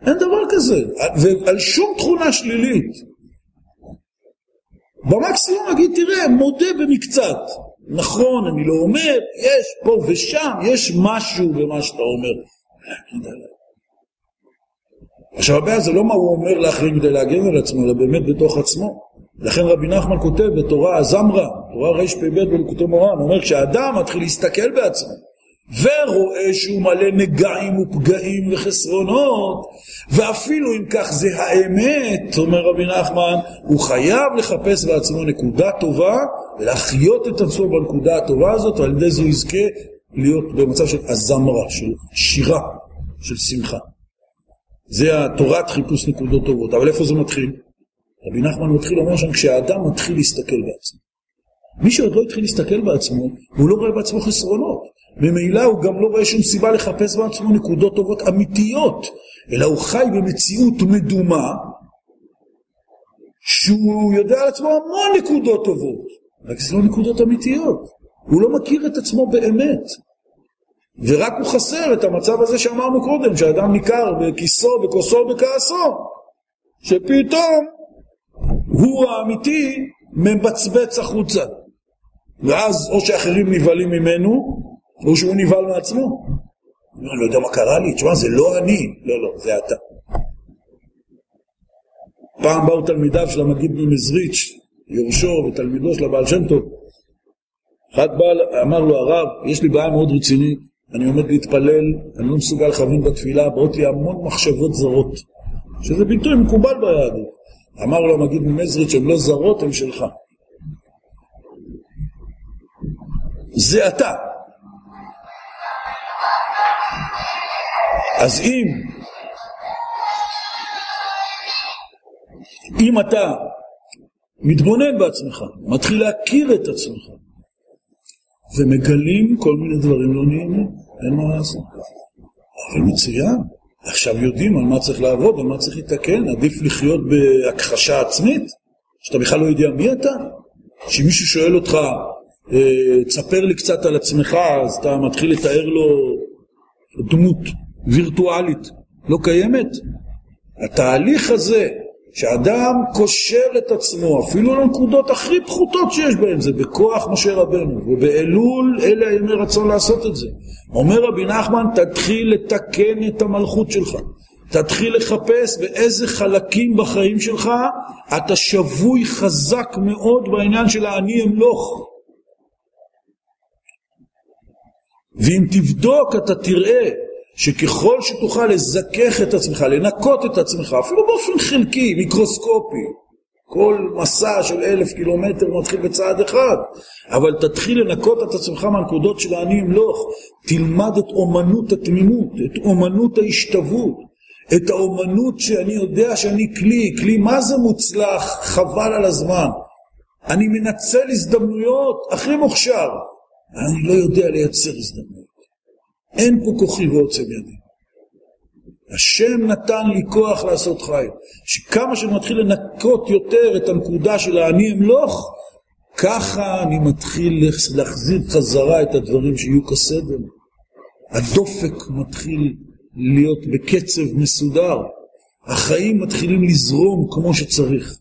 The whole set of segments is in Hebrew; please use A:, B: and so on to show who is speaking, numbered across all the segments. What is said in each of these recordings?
A: אין דבר כזה, ועל שום תכונה שלילית. במקסימום אגיד, תראה, מודה במקצת. נכון, אני לא אומר, יש פה ושם, יש משהו במה שאתה אומר. עכשיו הבעיה זה לא מה הוא אומר לאחרים כדי להגן על עצמו, אלא באמת בתוך עצמו. לכן רבי נחמן כותב בתורה הזמרה, תורה רפ"ב בליקוטי מוהר"ן, הוא אומר, כשאדם מתחיל להסתכל בעצמו, ורואה שהוא מלא נגעים ופגעים וחסרונות, ואפילו אם כך זה האמת, אומר רבי נחמן, הוא חייב לחפש בעצמו נקודה טובה, ולהחיות את עצמו בנקודה הטובה הזאת, ועל ידי זה הוא יזכה להיות במצב של הזמרה, של שירה, של שמחה. זה התורת חיפוש נקודות טובות. אבל איפה זה מתחיל? רבי נחמן מתחיל לומר שם, כשהאדם מתחיל להסתכל בעצמו. מי שעוד לא התחיל להסתכל בעצמו, הוא לא רואה בעצמו חסרונות. ממילא הוא גם לא רואה שום סיבה לחפש בעצמו נקודות טובות אמיתיות, אלא הוא חי במציאות מדומה, שהוא יודע על עצמו המון נקודות טובות, רק זה לא נקודות אמיתיות. הוא לא מכיר את עצמו באמת. ורק הוא חסר את המצב הזה שאמרנו קודם, שהאדם ניכר בכיסו, בכוסו, בכעסו, שפתאום הוא האמיתי מבצבץ החוצה. ואז או שאחרים נבהלים ממנו, או שהוא נבהל מעצמו. אני לא יודע מה קרה לי, תשמע, זה לא אני. לא, זה אתה. פעם באו תלמידיו של המגיד ממזריץ', יורשו ותלמידו של הבעל שם טוב. אחד בא, אמר לו, הרב, יש לי בעיה מאוד רצינית, אני עומד להתפלל, אני לא מסוגל לכוון בתפילה, באות לי המון מחשבות זרות, שזה ביטוי מקובל ביהדות. אמר לו המגיד ממזריץ', הם לא זרות, הם שלך. זה אתה. אז אם אתה מתבונן בעצמך, מתחיל להכיר את עצמך, ומגלים כל מיני דברים לא נעימים, אין מה לעשות. אבל מצוין, עכשיו יודעים על מה צריך לעבוד, על מה צריך להתקן, עדיף לחיות בהכחשה עצמית, שאתה בכלל לא יודע מי אתה, שמישהו שואל אותך, תספר לי קצת על עצמך, אז אתה מתחיל לתאר לו דמות וירטואלית, לא קיימת. התהליך הזה, שאדם קושר את עצמו, אפילו לנקודות הכי פחותות שיש בהם, זה בכוח משה רבנו, ובאלול אלה הימי רצון לעשות את זה. אומר רבי נחמן, תתחיל לתקן את המלכות שלך, תתחיל לחפש באיזה חלקים בחיים שלך, אתה שבוי חזק מאוד בעניין של האני אמלוך. ואם תבדוק אתה תראה, שככל שתוכל לזכך את עצמך, לנקות את עצמך, אפילו באופן חלקי, מיקרוסקופי, כל מסע של 1,000 קילומטר מתחיל בצעד אחד, אבל תתחיל לנקות את עצמך מהנקודות של האני אמלוך, תלמד את אומנות התמימות, את אומנות ההשתוות, את האומנות שאני יודע שאני כלי מה זה מוצלח, חבל על הזמן, אני מנצל הזדמנויות, הכי מוכשר, אני לא יודע לייצר הזדמנויות. אין פה כוחי ועוצם ידי. השם נתן לי כוח לעשות חי. שכמה שמתחיל לנקות יותר את הנקודה של האני אמלוך, ככה אני מתחיל להחזיר חזרה את הדברים שיהיו כסדר. הדופק מתחיל להיות בקצב מסודר. החיים מתחילים לזרום כמו שצריך.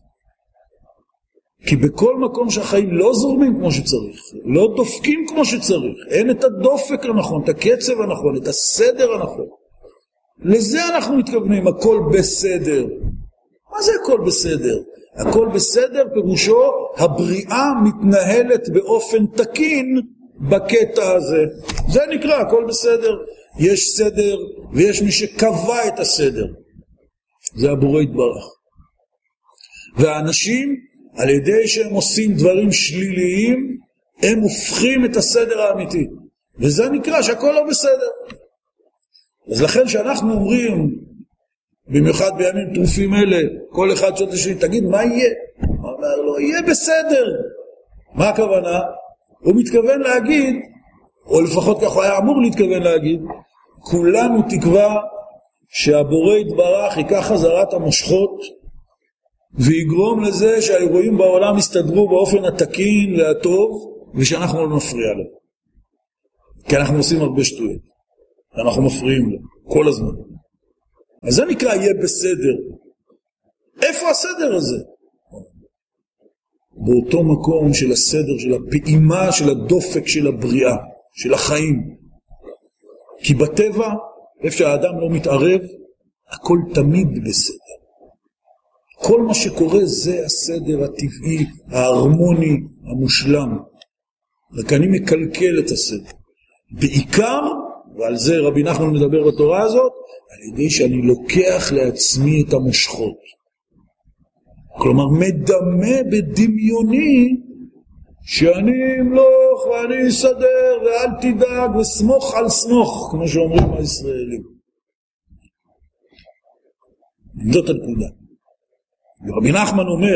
A: כי בכל מקום שהחיים לא זורמים כמו שצריך, לא דופקים כמו שצריך, אין את הדופק הנכון, את הקצב הנכון, את הסדר הנכון. לזה אנחנו מתכוונים, הכל בסדר. מה זה הכל בסדר? הכל בסדר פירושו, הבריאה מתנהלת באופן תקין בקטע הזה. זה נקרא, הכל בסדר. יש סדר ויש מי שקבע את הסדר. זה הבורא יתברך. והאנשים, על ידי שהם עושים דברים שליליים, הם הופכים את הסדר האמיתי. וזה נקרא שהכל לא בסדר. אז לכן שאנחנו אומרים, במיוחד בימים טרופים אלה, כל אחד שואל שלי, תגיד מה יהיה? הוא אומר לו, יהיה בסדר. מה הכוונה? הוא מתכוון להגיד, או לפחות כך הוא היה אמור להתכוון להגיד, כולנו תקווה שהבורא יתברך ייקח חזרת המושכות, ויגרום לזה שהאירועים בעולם יסתדרו באופן התקין והטוב, ושאנחנו לא נפריע לו. כי אנחנו עושים הרבה שטויות. אנחנו מפריעים לו, כל הזמן. אז זה נקרא יהיה בסדר. איפה הסדר הזה? באותו מקום של הסדר, של הפעימה, של הדופק של הבריאה, של החיים. כי בטבע, איפה שהאדם לא מתערב, הכל תמיד בסדר. כל מה שקורה זה הסדר הטבעי, ההרמוני, המושלם. רק אני מקלקל את הסדר. בעיקר, ועל זה רבי נחמן מדבר בתורה הזאת, על ידי שאני לוקח לעצמי את המושכות. כלומר, מדמה בדמיוני שאני אמלוך ואני אסדר ואל תדאג וסמוך על סמוך, כמו שאומרים הישראלים. זאת הנקודה. רבי נחמן אומר,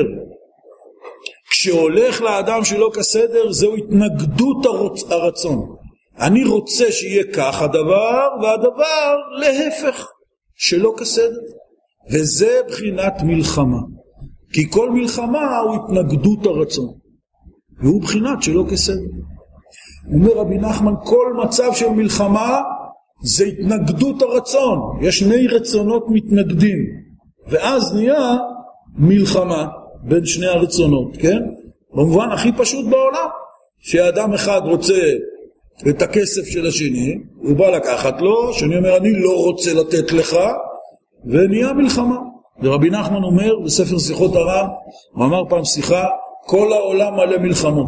A: כשהולך לאדם שלא כסדר, זהו התנגדות הרצון. אני רוצה שיהיה כך הדבר, והדבר להפך, שלא כסדר. וזה בחינת מלחמה. כי כל מלחמה הוא התנגדות הרצון. והוא בחינת שלא כסדר. אומר רבי נחמן, כל מצב של מלחמה זה התנגדות הרצון. יש שני רצונות מתנגדים. ואז נהיה מלחמה בין שני הרצונות, כן? במובן הכי פשוט בעולם, שאדם אחד רוצה את הכסף של השני, הוא בא לקחת לו, שאני אומר אני לא רוצה לתת לך, ונהיה מלחמה. ורבי נחמן אומר בספר שיחות הר"ן, הוא אמר פעם שיחה, כל העולם מלא מלחמות.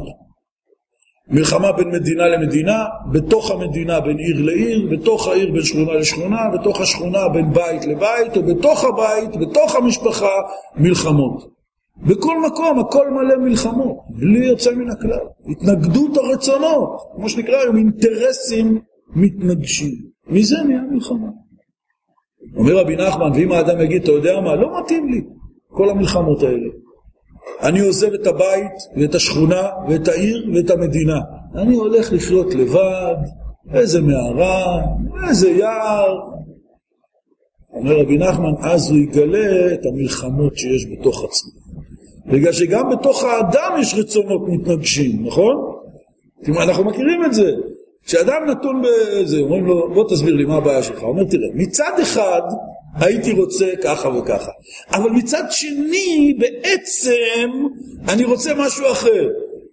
A: מלחמה בין מדינה למדינה, בתוך המדינה בין עיר לעיר, בתוך העיר בין שכונה לשכונה, בתוך השכונה בין בית לבית, ובתוך הבית, בתוך המשפחה, מלחמות. בכל מקום, הכל מלא מלחמות, בלי יוצא מן הכלל. התנגדות הרצונות, כמו שנקרא היום, אינטרסים מתנגשים. מזה נהיה מלחמה. אומר רבי נחמן, ואם האדם יגיד, אתה יודע מה, לא מתאים לי כל המלחמות האלה. אני עוזב את הבית ואת השכונה ואת העיר ואת המדינה. אני הולך לחיות לבד, איזה מערה, איזה יער. אומר רבי נחמן, אז הוא יגלה את המלחמות שיש בתוך עצמו. בגלל שגם בתוך האדם יש רצונות מתנגשים, נכון? אנחנו מכירים את זה. כשאדם נתון בזה, אומרים לו, בוא תסביר לי מה הבעיה שלך. הוא אומר, תראה, מצד אחד הייתי רוצה ככה וככה, אבל מצד שני בעצם אני רוצה משהו אחר.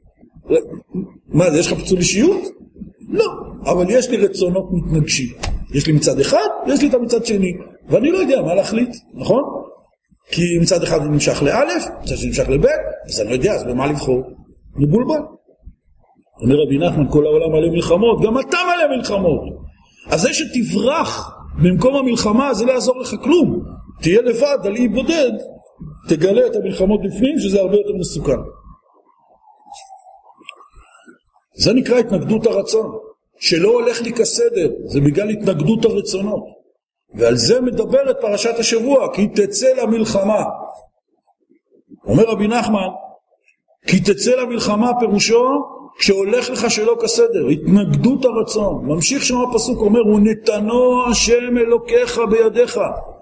A: מה זה, יש לך פיצול אישיות? לא, אבל יש לי רצונות מתנגשים. יש לי מצד אחד, יש לי את המצד שני, ואני לא יודע מה להחליט, נכון? כי מצד אחד אני נמשך לאלף, מצד שני נמשך לבית, אז אני לא יודע, אז במה לבחור? מבולבל. אומר רבי נחמן, כל העולם מלא מלחמות, גם אתה מלא מלחמות. אז זה שתברח במקום המלחמה, זה לא יעזור לך כלום. תהיה לבד, על אי בודד, תגלה את המלחמות בפנים, שזה הרבה יותר מסוכן. זה נקרא התנגדות הרצון. שלא הולך לי כסדר, זה בגלל התנגדות הרצונות. ועל זה מדברת פרשת השבוע, כי תצא למלחמה. אומר רבי נחמן, כי תצא למלחמה פירושו, כשהולך לך שלא כסדר, התנגדות הרצון. ממשיך שם הפסוק, אומר, הוא נתנו השם אלוקיך בידיך.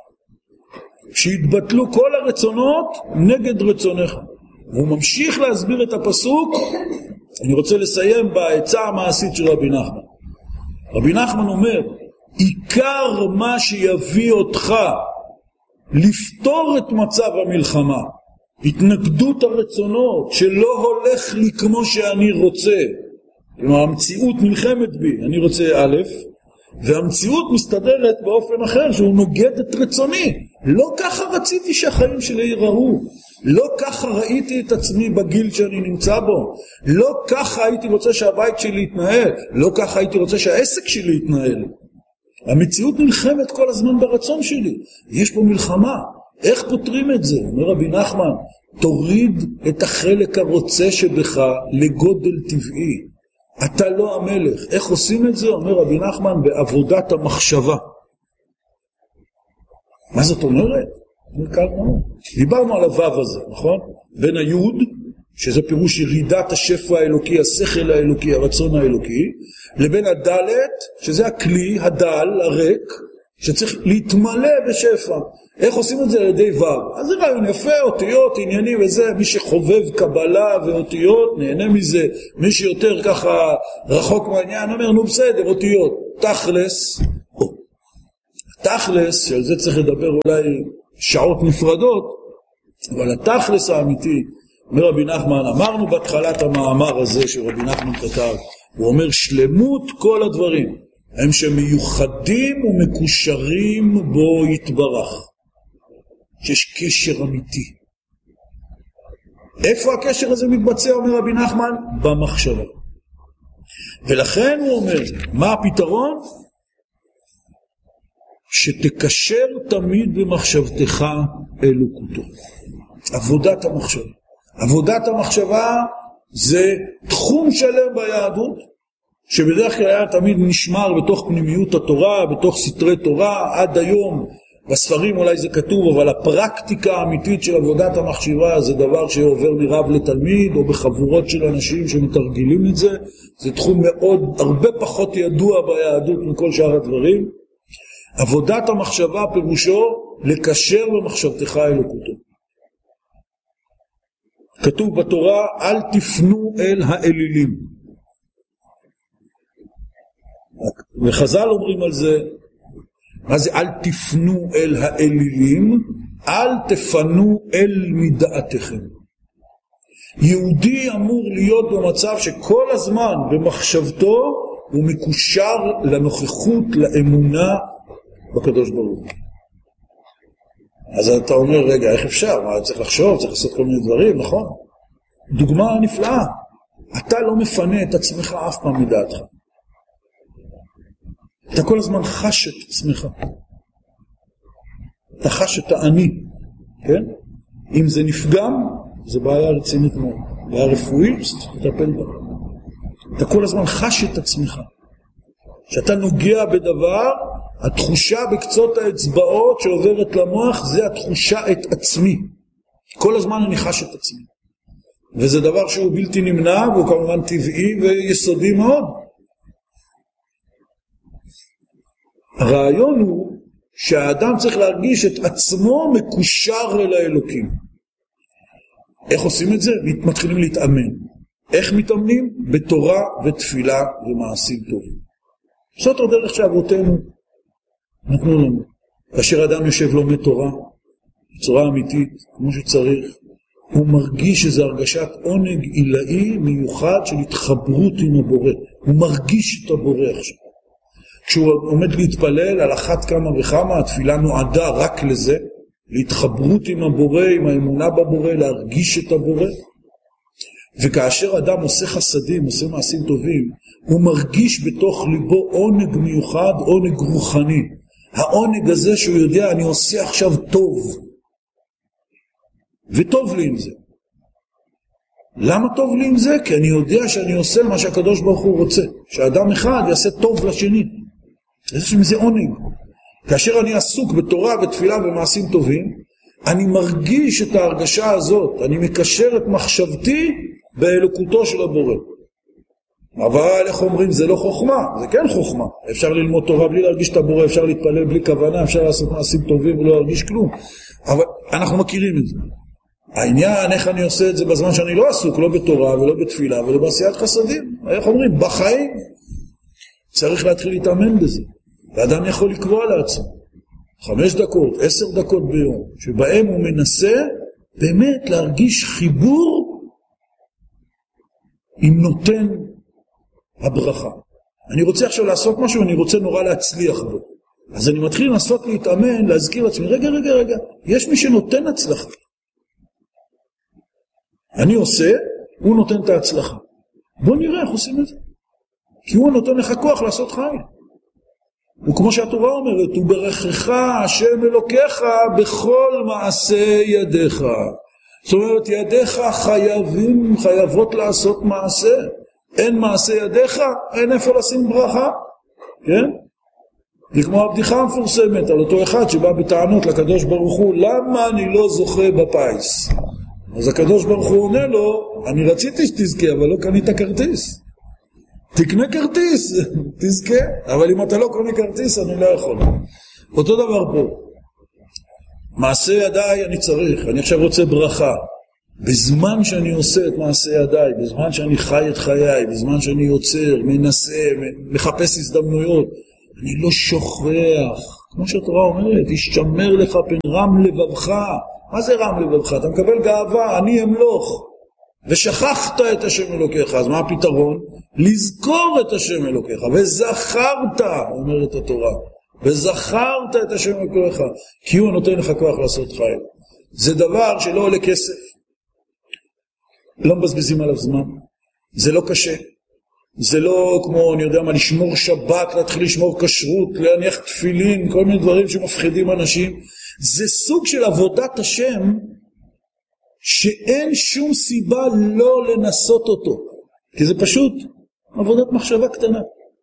A: שהתבטלו כל הרצונות נגד רצונך. והוא ממשיך להסביר את הפסוק, אני רוצה לסיים בעצה המעשית של רבי נחמן. רבי נחמן אומר, עיקר מה שיביא אותך לפתור את מצב המלחמה, התנגדות הרצונות שלא הולך לי כמו שאני רוצה, כלומר המציאות נלחמת בי, אני רוצה א', והמציאות מסתדרת באופן אחר שהוא נוגד את רצוני. לא ככה רציתי שהחיים שלי ייראו, לא ככה ראיתי את עצמי בגיל שאני נמצא בו, לא ככה הייתי רוצה שהבית שלי יתנהל, לא ככה הייתי רוצה שהעסק שלי יתנהל. המציאות נלחמת כל הזמן ברצון שלי, יש פה מלחמה. איך פותרים את זה? אומר רבי נחמן, תוריד את החלק הרוצה שבך לגודל טבעי. אתה לא המלך. איך עושים את זה? אומר רבי נחמן, בעבודת המחשבה. מה זאת אומרת? דיברנו על הוו הזה, נכון? בין היוד, שזה פירוש ירידת השפע האלוקי, השכל האלוקי, הרצון האלוקי, לבין הדלת, שזה הכלי, הדל, הריק, שצריך להתמלא בשפע. איך עושים את זה על ידי וו? אז זה רעיון יפה, אותיות, עניינים וזה, מי שחובב קבלה ואותיות, נהנה מזה. מי שיותר ככה רחוק מהעניין, אומר, נו בסדר, אותיות. תכלס, תכלס, שעל זה צריך לדבר אולי שעות נפרדות, אבל התכלס האמיתי, אומר רבי נחמן, אמרנו בהתחלת המאמר הזה שרבי נחמן כתב, הוא אומר שלמות כל הדברים, הם שמיוחדים ומקושרים בו יתברך. שיש קשר אמיתי. איפה הקשר הזה מתבצע, אומר רבי נחמן? במחשבה. ולכן הוא אומר, מה הפתרון? שתקשר תמיד במחשבתך אלוקותו. עבודת המחשבה. עבודת המחשבה זה תחום שלם ביהדות, שבדרך כלל היה תמיד נשמר בתוך פנימיות התורה, בתוך סתרי תורה, עד היום בספרים אולי זה כתוב, אבל הפרקטיקה האמיתית של עבודת המחשבה זה דבר שעובר מרב לתלמיד, או בחבורות של אנשים שמתרגילים את זה, זה תחום מאוד, הרבה פחות ידוע ביהדות מכל שאר הדברים. עבודת המחשבה פירושו לקשר במחשבתך אלוקותו. כתוב בתורה, אל תפנו אל האלילים. וחז"ל אומרים על זה, מה זה אל תפנו אל האלילים? אל תפנו אל מדעתכם. יהודי אמור להיות במצב שכל הזמן במחשבתו הוא מקושר לנוכחות, לאמונה בקדוש ברוך הוא. אז אתה אומר, רגע, איך אפשר? מה, צריך לחשוב, צריך לעשות כל מיני דברים, נכון? דוגמה נפלאה. אתה לא מפנה את עצמך אף פעם מדעתך. אתה כל הזמן חש את עצמך. אתה חש את האני, כן? אם זה נפגם, זה בעיה רצינית מאוד. בעיה רפואית, צריך לטפל בה. אתה כל הזמן חש את עצמך. כשאתה נוגע בדבר, התחושה בקצות האצבעות שעוברת למוח, זה התחושה את עצמי. כל הזמן אני חש את עצמי. וזה דבר שהוא בלתי נמנע, והוא כמובן טבעי ויסודי מאוד. הרעיון הוא שהאדם צריך להרגיש את עצמו מקושר אל האלוקים. איך עושים את זה? מתחילים להתאמן. איך מתאמנים? בתורה ותפילה ומעשים טובים. זאת הדרך שאבותינו נתנו לנו. כאשר אדם יושב לומד תורה, בצורה אמיתית, כמו שצריך, הוא מרגיש איזו הרגשת עונג עילאי מיוחד של התחברות עם הבורא. הוא מרגיש את הבורא עכשיו. כשהוא עומד להתפלל על אחת כמה וכמה, התפילה נועדה רק לזה, להתחברות עם הבורא, עם האמונה בבורא, להרגיש את הבורא. וכאשר אדם עושה חסדים, עושה מעשים טובים, הוא מרגיש בתוך ליבו עונג מיוחד, עונג רוחני. העונג הזה שהוא יודע, אני עושה עכשיו טוב. וטוב לי עם זה. למה טוב לי עם זה? כי אני יודע שאני עושה מה שהקדוש ברוך הוא רוצה. שאדם אחד יעשה טוב לשני. יש מזה עונג. כאשר אני עסוק בתורה ותפילה ומעשים טובים, אני מרגיש את ההרגשה הזאת. אני מקשר את מחשבתי באלוקותו של הבורא. אבל איך אומרים? זה לא חוכמה. זה כן חוכמה. אפשר ללמוד תורה בלי להרגיש את הבורא, אפשר להתפלל בלי כוונה, אפשר לעשות מעשים טובים ולא להרגיש כלום. אבל אנחנו מכירים את זה. העניין, איך אני עושה את זה בזמן שאני לא עסוק, לא בתורה ולא בתפילה ולא בעשיית חסדים. איך אומרים? בחיים. צריך להתחיל להתאמן בזה. ואדם יכול לקבוע לעצמו 5 דקות, 10 דקות ביום, שבהם הוא מנסה באמת להרגיש חיבור עם נותן הברכה. אני רוצה עכשיו לעשות משהו, אני רוצה נורא להצליח בו. אז אני מתחיל לנסות להתאמן, להזכיר לעצמי, רגע, יש מי שנותן הצלחה. אני עושה, הוא נותן את ההצלחה. בוא נראה איך עושים את זה. כי הוא נותן לך כוח לעשות חיים. וכמו שהתורה אומרת, וברכך השם אלוקיך בכל מעשה ידיך. זאת אומרת, ידיך חייבות לעשות מעשה. אין מעשה ידיך, אין איפה לשים ברכה. כן? זה כמו הבדיחה המפורסמת על אותו אחד שבא בטענות לקדוש ברוך הוא, למה אני לא זוכה בפייס? אז הקדוש ברוך הוא עונה לו, אני רציתי שתזכה, אבל לא קנית כרטיס. תקנה כרטיס, תזכה, אבל אם אתה לא קונה כרטיס, אני לא יכול. אותו דבר פה. מעשה ידיי אני צריך, אני עכשיו רוצה ברכה. בזמן שאני עושה את מעשה ידיי, בזמן שאני חי את חיי, בזמן שאני יוצר, מנסה, מחפש הזדמנויות, אני לא שוכח כמו שהתורה אומרת, ישמר לך פן רם לבבך. מה זה רם לבבך? אתה מקבל גאווה, אני אמלוך. ושכחת את השם אלוקיך. אז מה הפתרון? לזכור את השם אלוקיך. וזכרת, אומרת התורה. וזכרת את השם אלוקיך. כי הוא נותן לך כוח לעשות חיל. זה דבר שלא עולה כסף. לא מבזבזים עליו זמן. זה לא קשה. זה לא כמו, אני יודע מה, לשמור שבת, להתחיל לשמור כשרות, להניח תפילין, כל מיני דברים שמפחידים אנשים. זה סוג של עבודת השם, שאין שום סיבה לא לנסות אותו. כי זה פשוט עבודת מחשבה קטנה.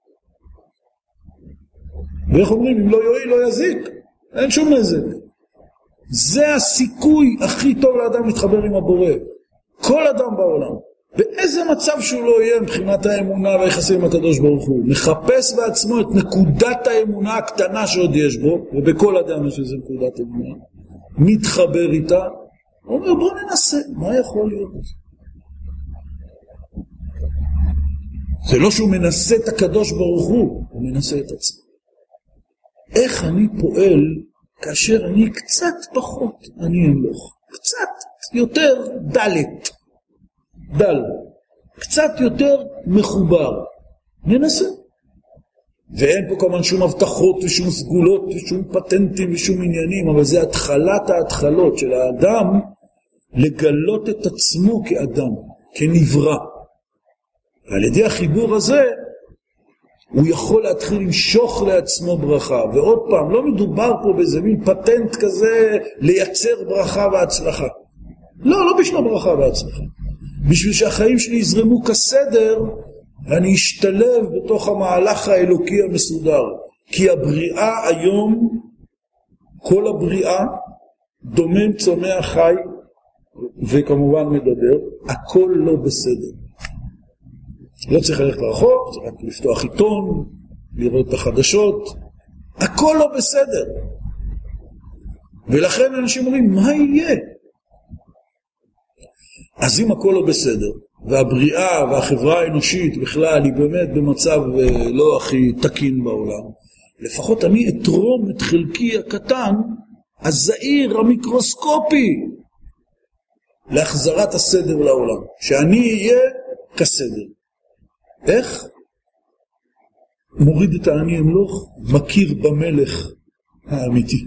A: ואיך אומרים, אם לא יועיל, לא יזיק. אין שום נזק. זה הסיכוי הכי טוב לאדם להתחבר עם הבורא. כל אדם בעולם. באיזה מצב שהוא לא יהיה מבחינת האמונה והיחסים עם הקדוש ברוך הוא, מחפש בעצמו את נקודת האמונה הקטנה שעוד יש בו, ובכל אדם יש איזה נקודת אמונה, מתחבר איתה, הוא אומר בוא ננסה, מה יכול להיות? זה לא שהוא מנסה את הקדוש ברוך הוא מנסה את עצמו. איך אני פועל כאשר אני קצת פחות אני אמלוך, קצת יותר דלת, דל, קצת יותר מחובר, ננסה. ואין פה כמובן שום הבטחות ושום סגולות ושום פטנטים ושום עניינים, אבל זה התחלת ההתחלות של האדם לגלות את עצמו כאדם, כנברא. ועל ידי החיבור הזה הוא יכול להתחיל למשוך לעצמו ברכה. ועוד פעם, לא מדובר פה באיזה מין פטנט כזה לייצר ברכה והצלחה. לא בשביל ברכה והצלחה. בשביל שהחיים שלי יזרמו כסדר, ואני אשתלב בתוך המהלך האלוקי המסודר. כי הבריאה היום, כל הבריאה, דומם, צומח, חי, וכמובן מדבר, הכל לא בסדר. לא צריך ללכת רחוק, צריך רק לפתוח עיתון, לראות את החדשות, הכל לא בסדר. ולכן אנשים אומרים, מה יהיה? אז אם הכל לא בסדר, והבריאה והחברה האנושית בכלל היא באמת במצב לא הכי תקין בעולם, לפחות אני אתרום את חלקי הקטן, הזעיר, המיקרוסקופי, להחזרת הסדר לעולם, שאני אהיה כסדר. איך? מוריד את העני אמלוך, מכיר במלך האמיתי.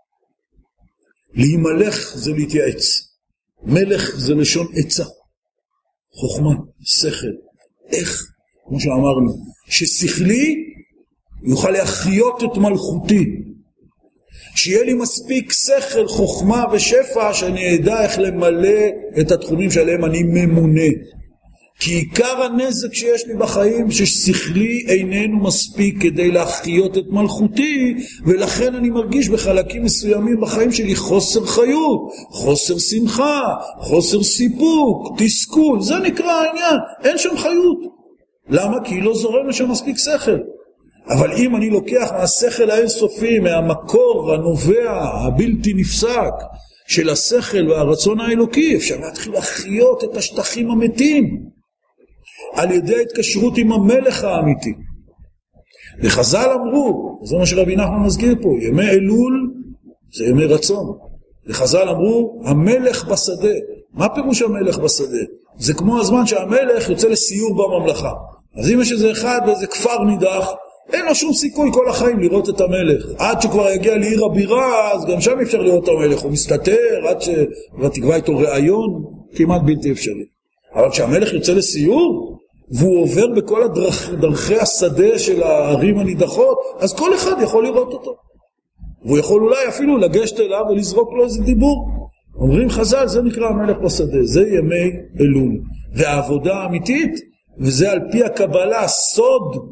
A: להימלך זה להתייעץ. מלך זה לשון עצה. חוכמה, שכל. איך? כמו שאמרנו, ששכלי יוכל להחיות את מלכותי. שיהיה לי מספיק שכל, חוכמה ושפע, שאני אדע איך למלא את התחומים שעליהם אני ממונה. כי עיקר הנזק שיש לי בחיים, ששכלי איננו מספיק כדי להחיות את מלכותי, ולכן אני מרגיש בחלקים מסוימים בחיים שלי חוסר חיות, חוסר שמחה, חוסר סיפוק, תסכול, זה נקרא העניין, אין שם חיות. למה? כי לא זורם לשם מספיק שכל. אבל אם אני לוקח מהשכל האינסופי, מהמקור הנובע, הבלתי נפסק, של השכל והרצון האלוקי, אפשר להתחיל להחיות את השטחים המתים, על ידי ההתקשרות עם המלך האמיתי. וחז"ל אמרו, זה מה שרבי נחמן מזכיר פה, ימי אלול זה ימי רצון. וחז"ל אמרו, המלך בשדה. מה פירוש המלך בשדה? זה כמו הזמן שהמלך יוצא לסיור בממלכה. אז אם יש איזה אחד באיזה כפר נידח, אין לו שום סיכוי כל החיים לראות את המלך. עד שכבר יגיע לעיר הבירה, אז גם שם אפשר לראות את המלך. הוא מסתתר, עד שתקבע איתו רעיון, כמעט בלתי אפשרי. אבל כשהמלך יוצא לסיור, והוא עובר בכל דרכי השדה של הערים הנידחות, אז כל אחד יכול לראות אותו. והוא יכול אולי אפילו לגשת אליו ולזרוק לו איזה דיבור. אומרים חז"ל, זה נקרא המלך בשדה, זה ימי אלול. והעבודה האמיתית, וזה על פי הקבלה, סוד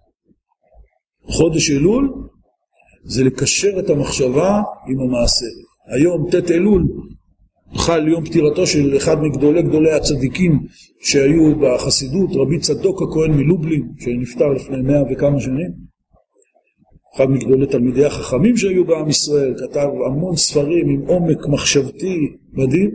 A: חודש אלול, זה לקשר את המחשבה עם המעשה. היום ת' אלול, חל יום פטירתו של אחד מגדולי הצדיקים שהיו בחסידות, רבי צדוק הכהן מלובלין, שנפטר לפני 100 וכמה שנים. אחד מגדולי תלמידי החכמים שהיו בעם ישראל, כתב המון ספרים עם עומק מחשבתי מדהים.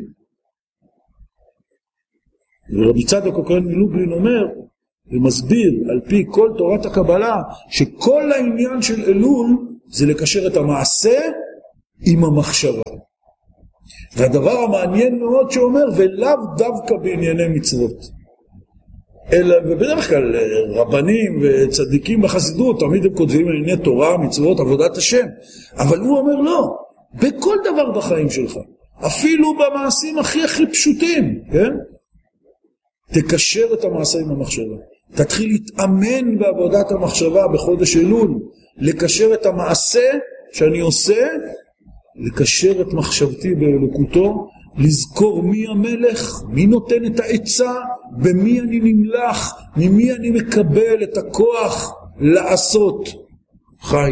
A: ורבי צדוק הכהן מלובלין אומר ומסביר על פי כל תורת הקבלה שכל העניין של אלול זה לקשר את המעשה עם המחשבה. והדבר המעניין מאוד שאומר, ולאו דווקא בענייני מצוות. אלא, ובדרך כלל רבנים וצדיקים בחסידות, תמיד הם כותבים ענייני תורה, מצוות, עבודת השם. אבל הוא אומר לא, בכל דבר בחיים שלך, אפילו במעשים הכי פשוטים, כן? תקשר את המעשה עם המחשבה. תתחיל להתאמן בעבודת המחשבה בחודש אלול, לקשר את המעשה שאני עושה, לקשר את מחשבתי באלוקותו, לזכור מי המלך, מי נותן את העצה, במי אני נמלך, ממי אני מקבל את הכוח לעשות חי.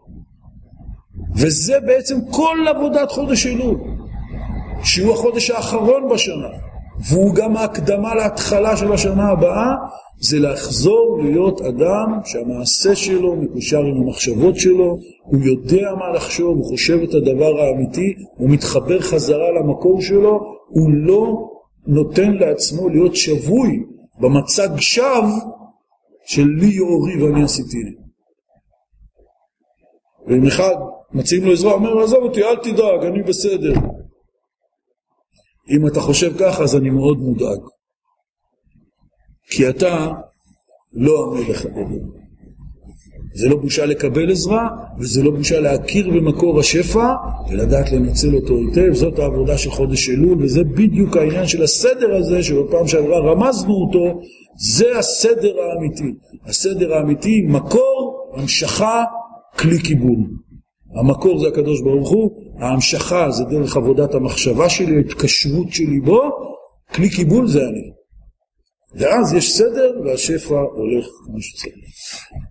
A: וזה בעצם כל עבודת חודש אלול, שהוא החודש האחרון בשנה, והוא גם ההקדמה להתחלה של השנה הבאה, זה לחזור להיות אדם שהמעשה שלו מקושר עם המחשבות שלו, הוא יודע מה לחשוב, הוא חושב את הדבר האמיתי, הוא מתחבר חזרה למקור שלו, הוא לא נותן לעצמו להיות שבוי במצג שווא של לי יאורי ואני עשיתיני. ואם אחד מציעים לו עזרה, אומר, עזוב אותי, אל תדאג, אני בסדר. אם אתה חושב ככה, אז אני מאוד מודאג. כי אתה לא המלך הגדול. זה לא בושה לקבל עזרה, וזה לא בושה להכיר במקור השפע, ולדעת לנצל אותו היטב. זאת העבודה של חודש אלול, וזה בדיוק העניין של הסדר הזה, שבפעם שעברה רמזנו אותו, זה הסדר האמיתי. הסדר האמיתי, מקור, המשכה, כלי קיבול. המקור זה הקדוש ברוך הוא, ההמשכה זה דרך עבודת המחשבה שלי, ההתקשרות שלי בו, כלי קיבול זה אני. ואז יש סדר והשפע הולך כמו שצריך.